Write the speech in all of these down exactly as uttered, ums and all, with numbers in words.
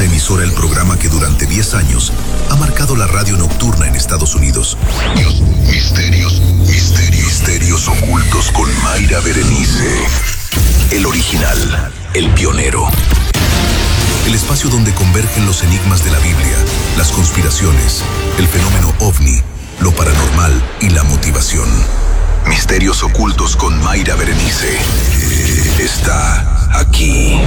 emisora el programa que durante diez años ha marcado la radio nocturna en Estados Unidos. Misterios, misterios, misterios ocultos con Mayra Berenice. El original, el pionero. El espacio donde convergen los enigmas de la Biblia, las conspiraciones, el fenómeno ovni, lo paranormal y la motivación. Misterios ocultos con Mayra Berenice. Está aquí.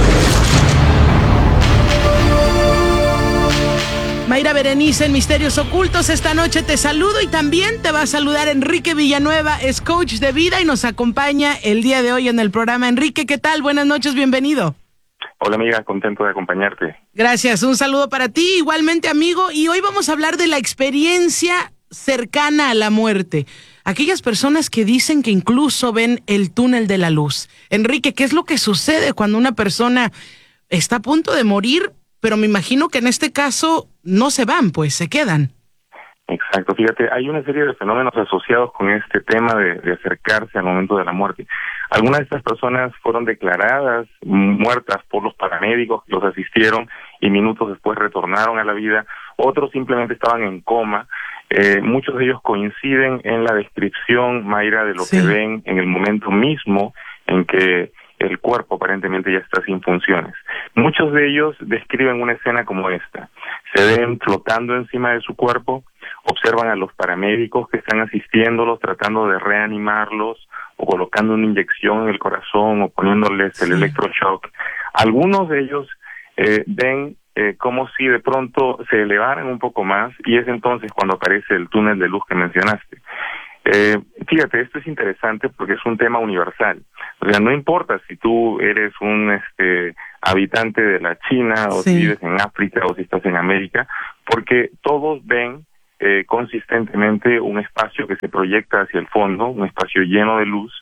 Mayra Berenice en Misterios Ocultos. Esta noche te saludo y también te va a saludar Enrique Villanueva, es coach de vida y nos acompaña el día de hoy en el programa. Enrique, ¿qué tal? Buenas noches, bienvenido. Hola amiga, contento de acompañarte. Gracias, un saludo para ti, igualmente amigo, y hoy vamos a hablar de la experiencia cercana a la muerte. Aquellas personas que dicen que incluso ven el túnel de la luz. Enrique, ¿qué es lo que sucede cuando una persona está a punto de morir, pero me imagino que en este caso no se van, pues se quedan? Exacto, fíjate, hay una serie de fenómenos asociados con este tema de, de acercarse al momento de la muerte. Algunas de estas personas fueron declaradas muertas por los paramédicos que los asistieron y minutos después retornaron a la vida. Otros simplemente estaban en coma. Eh, muchos de ellos coinciden en la descripción, Mayra, de lo sí. que ven en el momento mismo en que el cuerpo aparentemente ya está sin funciones. Muchos de ellos describen una escena como esta. Se ven flotando encima de su cuerpo, observan a los paramédicos que están asistiéndolos, tratando de reanimarlos, o colocando una inyección en el corazón, o poniéndoles sí. el electroshock. Algunos de ellos eh, ven eh, como si de pronto se elevaran un poco más, y es entonces cuando aparece el túnel de luz que mencionaste. Eh, fíjate, esto es interesante porque es un tema universal. O sea, no importa si tú eres un este habitante de la China, o sí. si vives en África, o si estás en América, porque todos ven eh, consistentemente un espacio que se proyecta hacia el fondo, un espacio lleno de luz,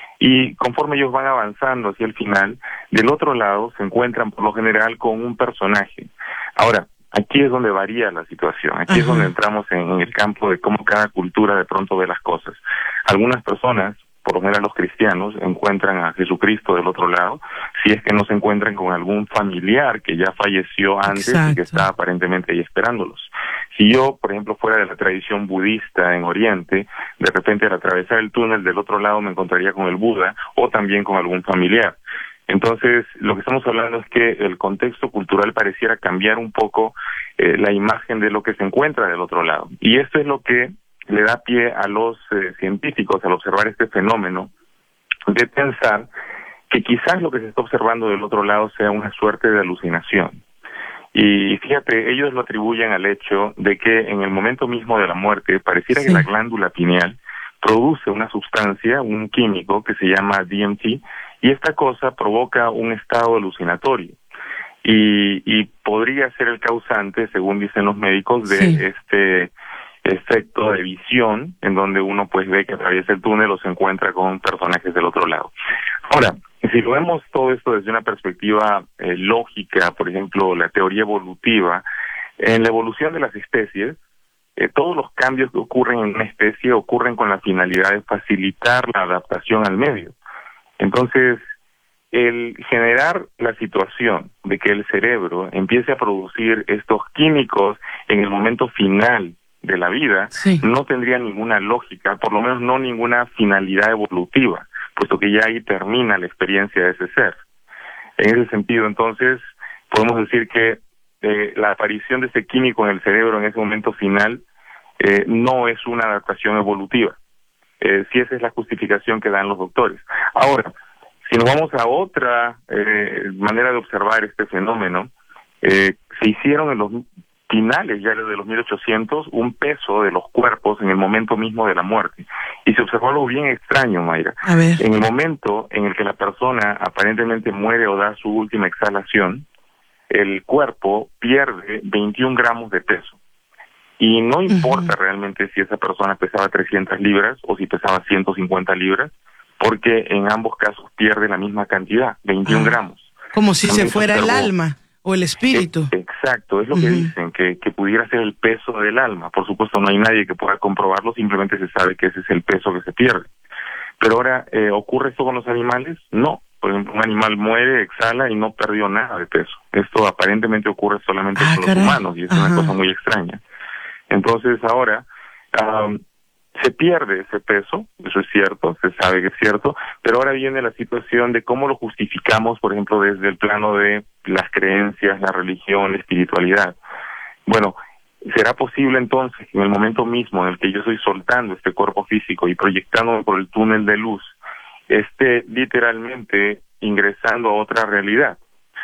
y conforme ellos van avanzando hacia el final, del otro lado se encuentran por lo general con un personaje. Ahora, aquí es donde varía la situación, aquí Ajá. es donde entramos en, en el campo de cómo cada cultura de pronto ve las cosas. Algunas personas, por lo general los cristianos, encuentran a Jesucristo del otro lado, si es que no se encuentran con algún familiar que ya falleció antes Exacto. y que está aparentemente ahí esperándolos. Si yo, por ejemplo, fuera de la tradición budista en Oriente, de repente al atravesar el túnel del otro lado me encontraría con el Buda o también con algún familiar. Entonces, lo que estamos hablando es que el contexto cultural pareciera cambiar un poco eh, la imagen de lo que se encuentra del otro lado. Y esto es lo que le da pie a los eh, científicos, al observar este fenómeno, de pensar que quizás lo que se está observando del otro lado sea una suerte de alucinación. Y fíjate, ellos lo atribuyen al hecho de que en el momento mismo de la muerte, pareciera sí. que la glándula pineal produce una sustancia, un químico que se llama D M T, y esta cosa provoca un estado alucinatorio. Y, y podría ser el causante, según dicen los médicos, de sí. este efecto de visión, en donde uno pues ve que atraviesa el túnel o se encuentra con personajes del otro lado. Ahora, si lo vemos todo esto desde una perspectiva eh, lógica, por ejemplo, la teoría evolutiva, en la evolución de las especies, eh, todos los cambios que ocurren en una especie ocurren con la finalidad de facilitar la adaptación al medio. Entonces, el generar la situación de que el cerebro empiece a producir estos químicos en el momento final de la vida, sí. no tendría ninguna lógica, por lo menos no ninguna finalidad evolutiva, puesto que ya ahí termina la experiencia de ese ser. En ese sentido, entonces, podemos decir que eh, la aparición de ese químico en el cerebro en ese momento final eh, no es una adaptación evolutiva. Eh, si esa es la justificación que dan los doctores. Ahora, si nos vamos a otra eh, manera de observar este fenómeno, eh, se hicieron en los finales ya de los mil ochocientos un peso de los cuerpos en el momento mismo de la muerte. Y se observó algo bien extraño, Mayra. A ver. En el momento en el que la persona aparentemente muere o da su última exhalación, el cuerpo pierde veintiún gramos de peso. Y no importa uh-huh. realmente si esa persona pesaba trescientas libras o si pesaba ciento cincuenta libras, porque en ambos casos pierde la misma cantidad, veintiún ah, gramos. Como si También se fuera se el alma o el espíritu. Es, exacto, es lo uh-huh. que dicen, que, que pudiera ser el peso del alma. Por supuesto, no hay nadie que pueda comprobarlo, simplemente se sabe que ese es el peso que se pierde. Pero ahora, eh, ¿ocurre esto con los animales? No. Por ejemplo, un animal muere, exhala y no perdió nada de peso. Esto aparentemente ocurre solamente ah, con caray. los humanos y es Ajá. una cosa muy extraña. Entonces ahora um, se pierde ese peso, eso es cierto, se sabe que es cierto, pero ahora viene la situación de cómo lo justificamos, por ejemplo, desde el plano de las creencias, la religión, la espiritualidad. Bueno, ¿será posible entonces que en el momento mismo en el que yo estoy soltando este cuerpo físico y proyectándome por el túnel de luz, esté literalmente ingresando a otra realidad?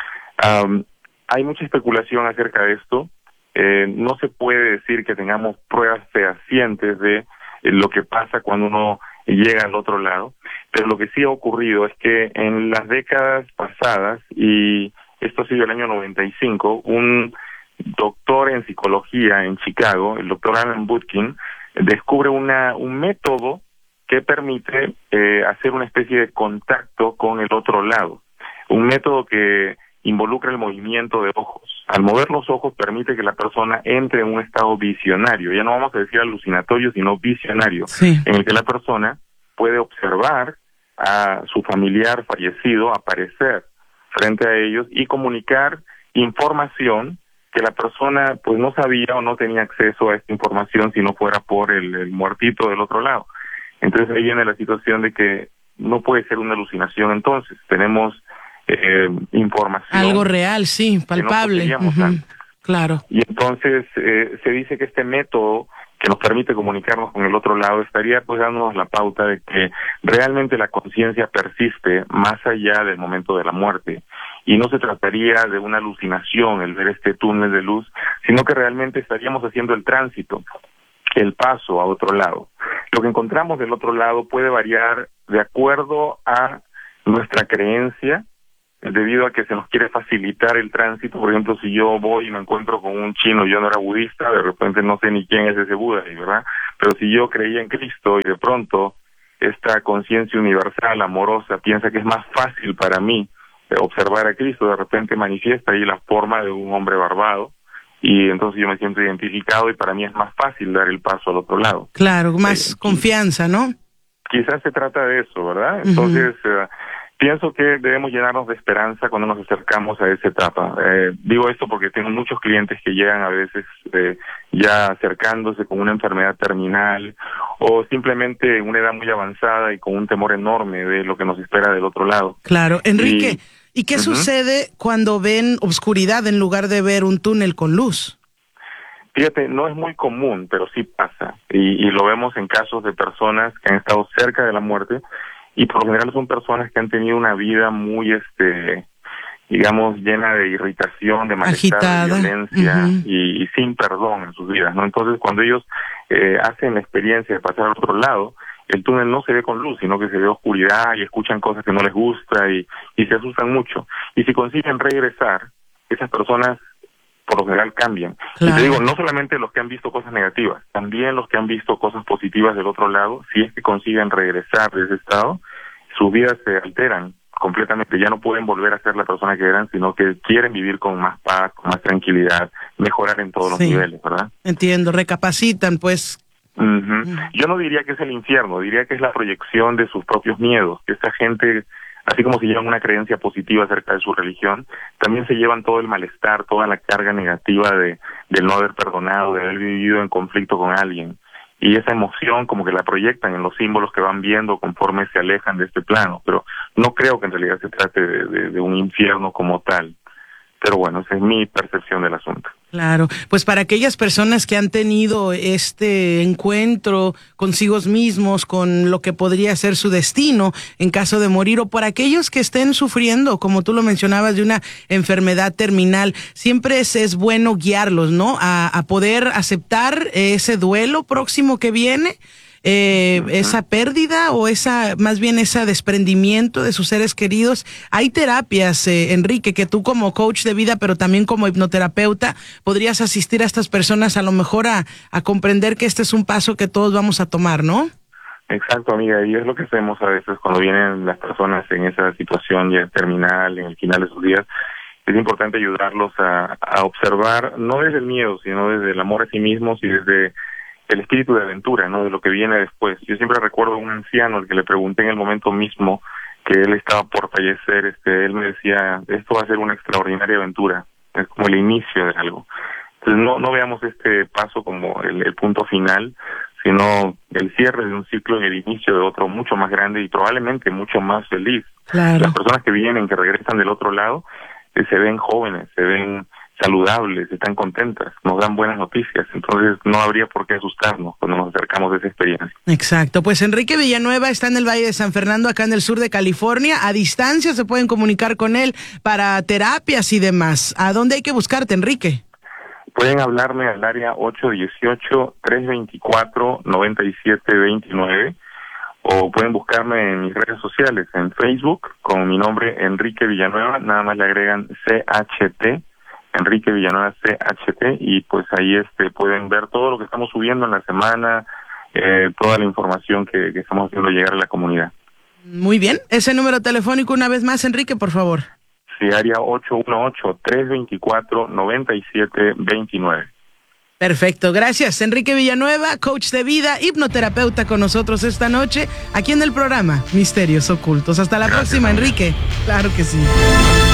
Um, hay mucha especulación acerca de esto. Eh, no se puede decir que tengamos pruebas fehacientes de eh, lo que pasa cuando uno llega al otro lado, pero lo que sí ha ocurrido es que en las décadas pasadas, y esto ha sido el año noventa y cinco, un doctor en psicología en Chicago, el doctor Alan Butkin, descubre una un método que permite eh, hacer una especie de contacto con el otro lado. Un método que involucra el movimiento de ojos. Al mover los ojos permite que la persona entre en un estado visionario. Ya no vamos a decir alucinatorio, sino visionario, sí. en el que la persona puede observar a su familiar fallecido aparecer frente a ellos y comunicar información que la persona pues no sabía o no tenía acceso a esta información si no fuera por el, el muertito del otro lado. Entonces ahí viene la situación de que no puede ser una alucinación entonces, tenemos eh, información. Algo real, sí, palpable. Que no uh-huh. antes. Claro. Y entonces eh, se dice que este método que nos permite comunicarnos con el otro lado estaría pues dándonos la pauta de que realmente la conciencia persiste más allá del momento de la muerte. Y no se trataría de una alucinación el ver este túnel de luz, sino que realmente estaríamos haciendo el tránsito, el paso a otro lado. Lo que encontramos del otro lado puede variar de acuerdo a nuestra creencia, debido a que se nos quiere facilitar el tránsito. Por ejemplo, si yo voy y me encuentro con un chino, yo no era budista, de repente no sé ni quién es ese Buda, ¿verdad? Pero si yo creía en Cristo y de pronto esta conciencia universal, amorosa, piensa que es más fácil para mí observar a Cristo, de repente manifiesta ahí la forma de un hombre barbado y entonces yo me siento identificado y para mí es más fácil dar el paso al otro lado. Claro, más eh, confianza, ¿no? Quizás se trata de eso, ¿verdad? Entonces, uh-huh. eh, pienso que debemos llenarnos de esperanza cuando nos acercamos a esa etapa. Eh, digo esto porque tengo muchos clientes que llegan a veces eh, ya acercándose con una enfermedad terminal o simplemente en una edad muy avanzada y con un temor enorme de lo que nos espera del otro lado. Claro. Enrique, ¿y, ¿y qué uh-huh. sucede cuando ven oscuridad en lugar de ver un túnel con luz? Fíjate, no es muy común, pero sí pasa. Y, y lo vemos en casos de personas que han estado cerca de la muerte y por lo general son personas que han tenido una vida muy, este, digamos, llena de irritación, de malestar, agitada, de violencia uh-huh. y, y sin perdón en sus vidas, ¿no? Entonces, cuando ellos eh, hacen la experiencia de pasar al otro lado, el túnel no se ve con luz, sino que se ve oscuridad y escuchan cosas que no les gusta y, y se asustan mucho. Y si consiguen regresar, esas personas por lo general cambian. Claro. Y te digo, no solamente los que han visto cosas negativas, también los que han visto cosas positivas del otro lado, si es que consiguen regresar de ese estado, sus vidas se alteran completamente, ya no pueden volver a ser la persona que eran, sino que quieren vivir con más paz, con más tranquilidad, mejorar en todos sí. los niveles, ¿verdad? Entiendo, recapacitan, pues. Uh-huh. Uh-huh. Yo no diría que es el infierno, diría que es la proyección de sus propios miedos, que esta gente, así como se llevan una creencia positiva acerca de su religión, también se llevan todo el malestar, toda la carga negativa de, de no haber perdonado, de haber vivido en conflicto con alguien. Y esa emoción como que la proyectan en los símbolos que van viendo conforme se alejan de este plano. Pero no creo que en realidad se trate de, de, de un infierno como tal. Pero bueno, esa es mi percepción del asunto. Claro, pues para aquellas personas que han tenido este encuentro consigo mismos, con lo que podría ser su destino en caso de morir, o por aquellos que estén sufriendo, como tú lo mencionabas, de una enfermedad terminal, siempre es, es bueno guiarlos, ¿no? A, a poder aceptar ese duelo próximo que viene, eh, uh-huh. esa pérdida o esa, más bien ese desprendimiento de sus seres queridos. Hay terapias, eh, Enrique, que tú como coach de vida, pero también como hipnoterapeuta, podrías asistir a estas personas a lo mejor a, a comprender que este es un paso que todos vamos a tomar, ¿no? Exacto, amiga, y es lo que hacemos a veces cuando vienen las personas en esa situación ya terminal, en el final de sus días. Es importante ayudarlos a, a observar, no desde el miedo, sino desde el amor a sí mismos y desde el espíritu de aventura, ¿no? De lo que viene después. Yo siempre recuerdo a un anciano al que le pregunté en el momento mismo que él estaba por fallecer, este, él me decía, esto va a ser una extraordinaria aventura, es como el inicio de algo. Entonces no, no veamos este paso como el, el punto final, sino el cierre de un ciclo y el inicio de otro mucho más grande y probablemente mucho más feliz. Claro. Las personas que vienen, que regresan del otro lado, eh, se ven jóvenes, se ven saludables, están contentas, nos dan buenas noticias, entonces no habría por qué asustarnos cuando nos acercamos a esa experiencia. Exacto, pues Enrique Villanueva está en el Valle de San Fernando, acá en el sur de California, a distancia se pueden comunicar con él para terapias y demás. ¿A dónde hay que buscarte, Enrique? Pueden hablarme al área ocho uno ocho, tres dos cuatro, nueve siete dos nueve o pueden buscarme en mis redes sociales, en Facebook, con mi nombre Enrique Villanueva, nada más le agregan C H T, Enrique Villanueva C H T, y pues ahí este pueden ver todo lo que estamos subiendo en la semana, eh, toda la información que, que estamos haciendo llegar a la comunidad. Muy bien, ese número telefónico una vez más, Enrique, por favor. Sí, área ocho uno ocho, tres dos cuatro, nueve siete dos nueve. Perfecto, gracias. Enrique Villanueva, coach de vida, hipnoterapeuta con nosotros esta noche, aquí en el programa Misterios Ocultos. Hasta la Gracias, próxima, amiga. Enrique. Claro que sí.